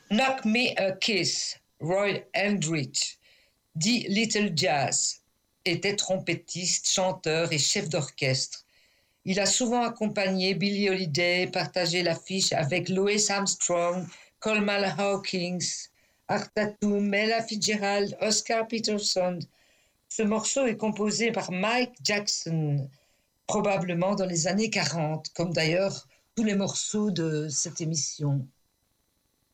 Knock Me a Kiss, Roy Eldridge, dit Little Jazz, était trompettiste, chanteur et chef d'orchestre. Il a souvent accompagné Billie Holiday, partagé l'affiche avec Louis Armstrong, Coleman Hawkins, Art Tatum, Ella Fitzgerald, Oscar Peterson. Ce morceau est composé par Mike Jackson, probablement dans les années 40, comme d'ailleurs tous les morceaux de cette émission.